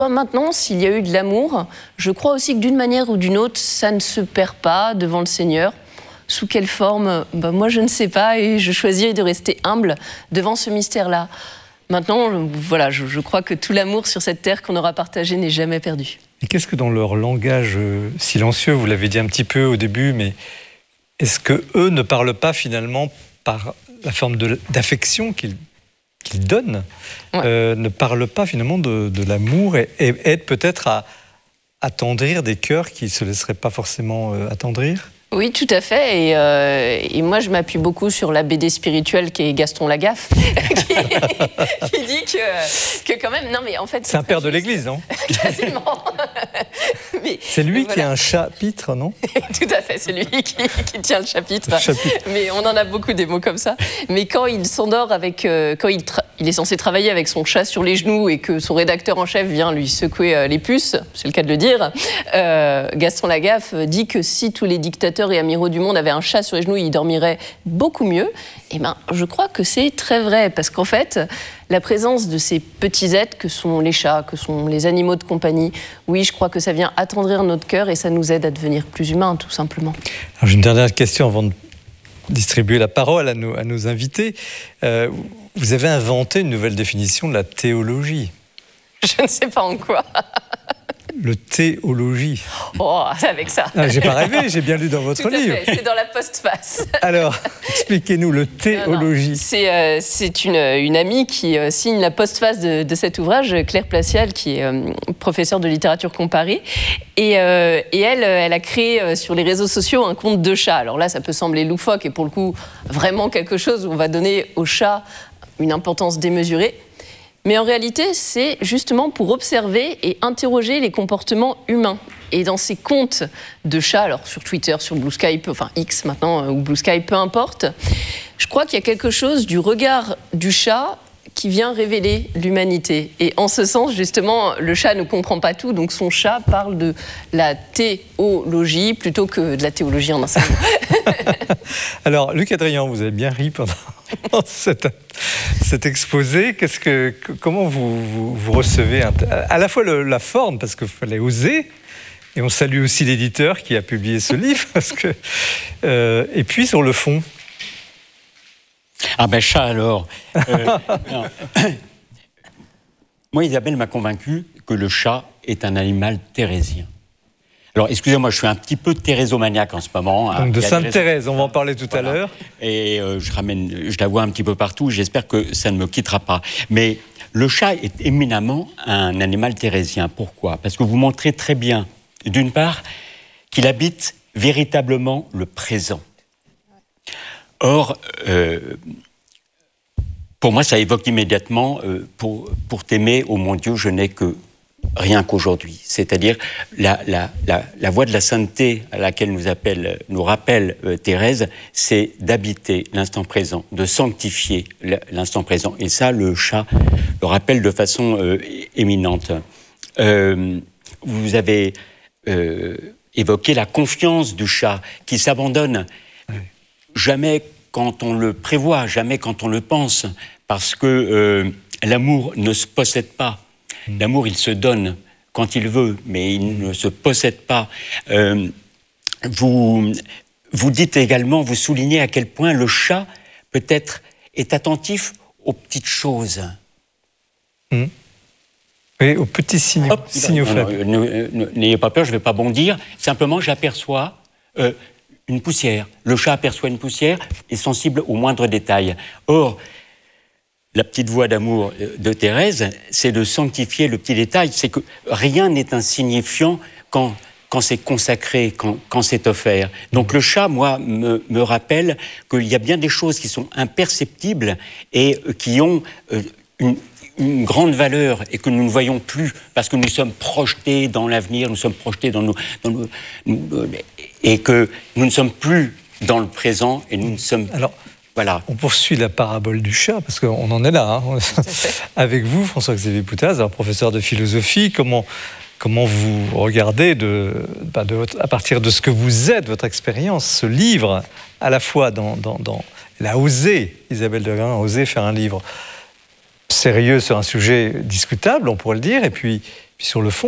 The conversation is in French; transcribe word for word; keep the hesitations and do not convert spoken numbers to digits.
Maintenant, s'il y a eu de l'amour, je crois aussi que d'une manière ou d'une autre, ça ne se perd pas devant le Seigneur. Sous quelle forme? Ben, moi, je ne sais pas et je choisirai de rester humble devant ce mystère-là. Maintenant, voilà, je, je crois que tout l'amour sur cette terre qu'on aura partagé n'est jamais perdu. Et qu'est-ce que dans leur langage silencieux, vous l'avez dit un petit peu au début, mais est-ce qu'eux ne parlent pas finalement par la forme de, d'affection qu'ils qu'ils donnent, ouais. euh, ne parlent pas finalement de, de l'amour et, et aident peut-être à attendrir des cœurs qui ne se laisseraient pas forcément euh, attendrir? Oui, tout à fait. Et, euh, et moi, je m'appuie beaucoup sur la B D spirituelle qui est Gaston Lagaffe, qui, qui dit que, que quand même... Non, mais en fait, c'est un père de l'Église, non? Quasiment. Mais, c'est lui voilà. qui a un chapitre, non? Tout à fait, c'est lui qui, qui tient le chapitre. le chapitre. Mais on en a beaucoup des mots comme ça. Mais quand il s'endort avec... Euh, quand il, tra- il est censé travailler avec son chat sur les genoux et que son rédacteur en chef vient lui secouer euh, les puces, c'est le cas de le dire, euh, Gaston Lagaffe dit que si tous les dictateurs et amiraux du monde avaient un chat sur les genoux, ils dormiraient beaucoup mieux. Et ben, je crois que c'est très vrai, parce qu'en fait, la présence de ces petits êtres que sont les chats, que sont les animaux de compagnie, oui, je crois que ça vient attendrir notre cœur et ça nous aide à devenir plus humains, tout simplement. Alors, j'ai une dernière question avant de distribuer la parole à nos, à nos invités. Euh, vous avez inventé une nouvelle définition de la théologie. Je ne sais pas en quoi. Le théologie. Oh, avec ça. Ah, j'ai pas rêvé, j'ai bien lu dans votre Tout à livre. fait, c'est dans la postface. Alors, expliquez-nous le théologie. Non, non. C'est, euh, c'est une, une amie qui euh, signe la postface de, de cet ouvrage, Claire Placial, qui est euh, professeure de littérature comparée. Et, euh, et elle, elle a créé euh, sur les réseaux sociaux un compte de chat. Alors là, ça peut sembler loufoque et pour le coup, vraiment quelque chose où on va donner au chat une importance démesurée. Mais en réalité, c'est justement pour observer et interroger les comportements humains. Et dans ces comptes de chats, alors sur Twitter, sur Blue Sky, enfin X maintenant, ou Blue Sky, peu importe, je crois qu'il y a quelque chose du regard du chat qui vient révéler l'humanité. Et en ce sens, justement, le chat ne comprend pas tout, donc son chat parle de la théologie plutôt que de la théologie en un seul mot. Alors, Luc Adrian, vous avez bien ri pendant cet, cet exposé. Qu'est-ce que, comment vous, vous, vous recevez un, à la fois le, la forme, parce qu'il fallait oser, et on salue aussi l'éditeur qui a publié ce livre, parce que, euh, et puis sur le fond. Ah ben chat alors. Euh, Moi, Isabelle m'a convaincu que le chat est un animal thérésien. Alors, excusez-moi, je suis un petit peu thérésomaniaque en ce moment. Donc de Sainte Thérèse, on va en parler tout voilà. à l'heure. Et euh, je ramène, je la vois un petit peu partout. J'espère que ça ne me quittera pas. Mais le chat est éminemment un animal thérésien. Pourquoi? Parce que vous montrez très bien, d'une part, qu'il habite véritablement le présent. Or, euh, pour moi, ça évoque immédiatement euh, pour, pour t'aimer, ô mon Dieu, je n'ai que rien qu'aujourd'hui. C'est-à-dire la, la, la, la voie de la sainteté à laquelle nous, appelle, nous rappelle euh, Thérèse, c'est d'habiter l'instant présent, de sanctifier l'instant présent. Et ça, le chat le rappelle de façon euh, éminente. Euh, vous avez euh, évoqué la confiance du chat qui s'abandonne. Oui. Jamais quand on le prévoit, jamais quand on le pense, parce que euh, l'amour ne se possède pas. Mmh. L'amour, il se donne quand il veut, mais il ne se possède pas. Euh, vous, vous dites également, vous soulignez à quel point le chat, peut-être, est attentif aux petites choses. Mmh. Oui, aux petits signaux, Hop, signaux non, faibles. Non, non, n'ayez pas peur, je ne vais pas bondir. Simplement, j'aperçois euh, une poussière. Le chat aperçoit une poussière, est sensible aux moindres détails. Or, la petite voix d'amour de Thérèse, c'est de sanctifier le petit détail. C'est que rien n'est insignifiant quand, quand c'est consacré, quand, quand c'est offert. Donc le chat, moi, me, me rappelle qu'il y a bien des choses qui sont imperceptibles et qui ont euh, une, une grande valeur et que nous ne voyons plus parce que nous sommes projetés dans l'avenir, nous sommes projetés dans nos... Dans nos, nos et que nous ne sommes plus dans le présent et nous ne sommes... Alors, voilà. On poursuit la parabole du chat, parce qu'on en est là, hein. Avec vous, François-Xavier Poutaz, alors professeur de philosophie, comment, comment vous regardez, de, bah de votre, à partir de ce que vous êtes, votre expérience, ce livre, à la fois dans... dans, dans elle a osé, Isabelle Degrain a osé faire un livre sérieux sur un sujet discutable, on pourrait le dire, et puis Puis sur le fond,